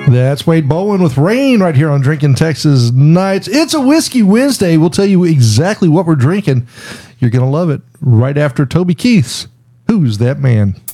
That's Wade Bowen with Rain right here on Drinking Texas Nights. It's a Whiskey Wednesday. We'll tell you exactly what we're drinking. You're going to love it right after Toby Keith's Who's That Man?